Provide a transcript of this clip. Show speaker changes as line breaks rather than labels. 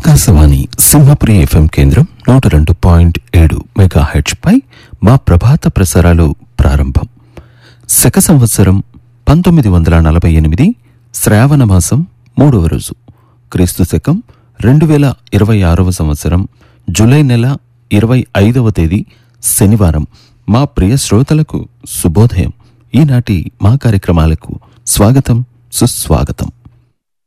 Akashvani Simhapuri FM కేంద్రం 102.7 megahertz పై మా ప్రభాత ప్రసారాలు ప్రారంభం. శక సంవత్సరం 1948 శ్రావణ మాసం 3వ రోజు, క్రీస్తు శకం 2026వ సంవత్సరం జూలై నెల 25వ తేదీ శనివారం. మా ప్రియ శ్రోతలకు శుభోదయం. ఈనాటి మా కార్యక్రమాలకు స్వాగతం, సుస్వాగతం.